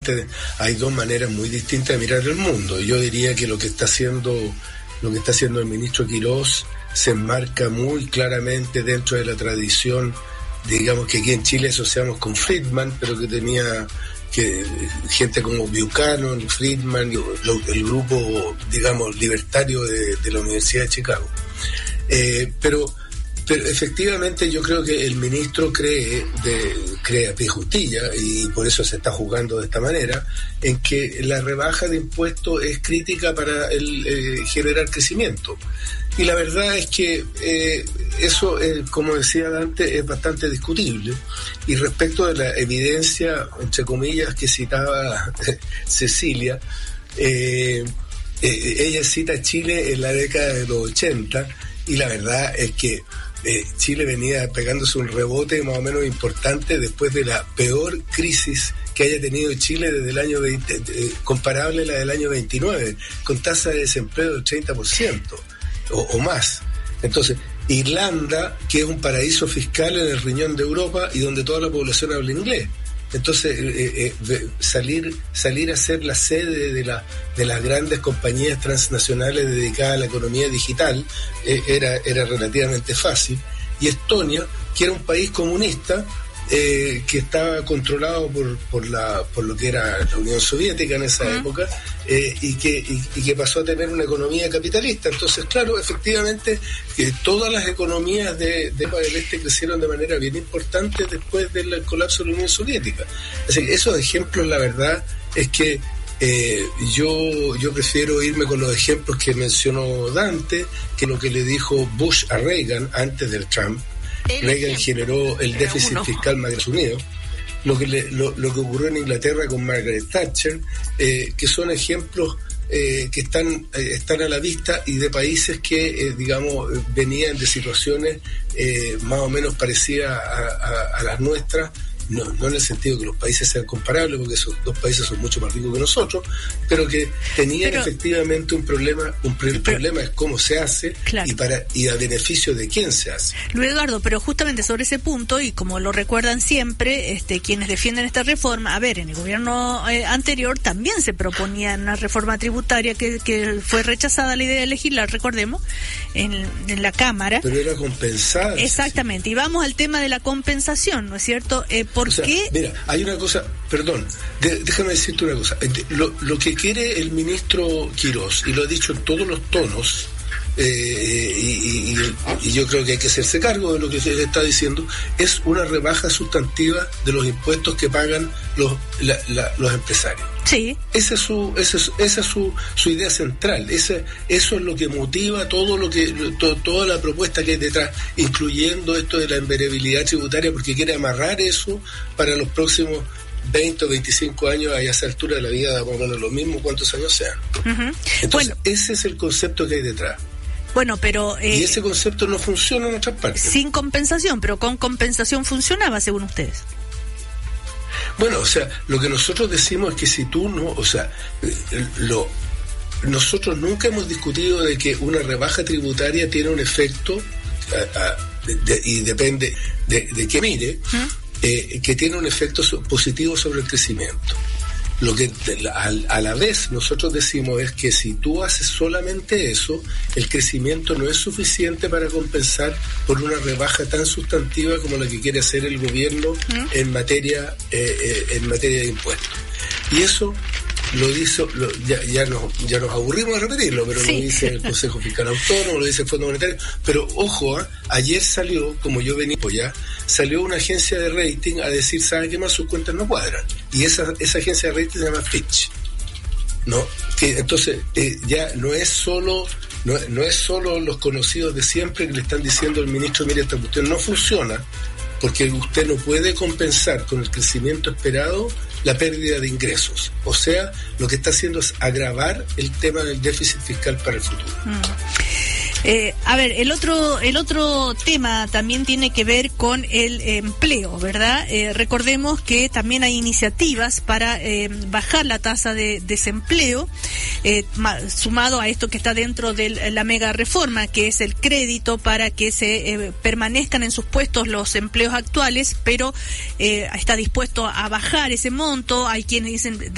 efectivamente hay dos maneras muy distintas de mirar el mundo. Yo diría que lo que está haciendo el ministro Quirós se enmarca muy claramente dentro de la tradición, digamos, que aquí en Chile asociamos con Friedman, pero que tenía gente como Buchanan, Friedman, el grupo, digamos, libertario de la Universidad de Chicago. Pero efectivamente yo creo que el ministro cree a pie juntilla, y por eso se está jugando de esta manera, en que la rebaja de impuestos es crítica para generar crecimiento. Y la verdad es que eso, como decía Dante, es bastante discutible. Y respecto de la evidencia, entre comillas, que citaba Cecilia, ella cita a Chile en la década de los 80, y la verdad es que Chile venía pegándose un rebote más o menos importante después de la peor crisis que haya tenido Chile desde el año 20, comparable a la del año 29, con tasa de desempleo del 30% o más. Entonces, Irlanda, que es un paraíso fiscal en el riñón de Europa y donde toda la población habla inglés. Entonces, salir a ser la sede de las grandes compañías transnacionales dedicadas a la economía digital era relativamente fácil. Y Estonia, que era un país comunista, que estaba controlado por lo que era la Unión Soviética en esa época, y que pasó a tener una economía capitalista. Entonces, claro, efectivamente, todas las economías de Europa del Este crecieron de manera bien importante después del colapso de la Unión Soviética. Así que esos ejemplos, la verdad, es que yo prefiero irme con los ejemplos que mencionó Dante, que lo que le dijo Bush a Reagan antes del Trump. Reagan generó el déficit fiscal más Unidos, lo que ocurrió en Inglaterra con Margaret Thatcher, que son ejemplos que están a la vista, y de países que digamos venían de situaciones más o menos parecidas a las nuestras. No en el sentido que los países sean comparables, porque esos dos países son mucho más ricos que nosotros, pero que tenían efectivamente un problema. El problema es cómo se hace, claro, y a beneficio de quién se hace. Luis Eduardo, pero justamente sobre ese punto, y como lo recuerdan siempre quienes defienden esta reforma, a ver, en el gobierno anterior también se proponía una reforma tributaria que fue rechazada la idea de legislar, recordemos, en la Cámara. Pero era compensada. Exactamente, sí. Y vamos al tema de la compensación, ¿no es cierto? ¿Por qué? Mira, hay una cosa, perdón, déjame decirte una cosa. Lo que quiere el ministro Quirós, y lo ha dicho en todos los tonos, y yo creo que hay que hacerse cargo de lo que se le está diciendo, es una rebaja sustantiva de los impuestos que pagan los empresarios. Sí. Esa es su idea central. Eso es lo que motiva toda la propuesta que hay detrás, incluyendo esto de la invariabilidad tributaria, porque quiere amarrar eso para los próximos 20 o 25 años. A esa altura de la vida da más o menos lo mismo cuántos años sean. Uh-huh. Entonces, ese es el concepto que hay detrás. Bueno, pero... y ese concepto no funciona en otras partes. Sin compensación, pero con compensación funcionaba, según ustedes. Bueno, o sea, lo que nosotros decimos es que si tú no, o sea, nosotros nunca hemos discutido de que una rebaja tributaria tiene un efecto, y depende de qué mire, que tiene un efecto positivo sobre el crecimiento. Lo que a la vez nosotros decimos es que si tú haces solamente eso, el crecimiento no es suficiente para compensar por una rebaja tan sustantiva como la que quiere hacer el gobierno en materia de impuestos. Y eso lo dice, ya nos aburrimos de repetirlo, pero sí, lo dice el Consejo Fiscal Autónomo, lo dice el Fondo Monetario. Pero ojo, ayer salió, como yo venía ya, salió una agencia de rating a decir, ¿sabe qué más? Sus cuentas no cuadran. Y esa agencia de rating se llama Fitch, ¿no? Que entonces ya no es solo los conocidos de siempre que le están diciendo al ministro, mire, esta cuestión no funciona, porque usted no puede compensar con el crecimiento esperado la pérdida de ingresos. O sea, lo que está haciendo es agravar el tema del déficit fiscal para el futuro. A ver, el otro tema también tiene que ver con el empleo, ¿verdad? Recordemos que también hay iniciativas para bajar la tasa de desempleo, sumado a esto que está dentro de la mega reforma, que es el crédito para que se permanezcan en sus puestos los empleos actuales, pero está dispuesto a bajar ese monto. Hay quienes dicen